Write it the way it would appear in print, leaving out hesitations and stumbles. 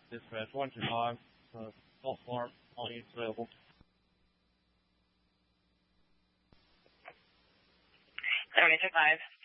Dispatch 125, false alarm, all units available. 725.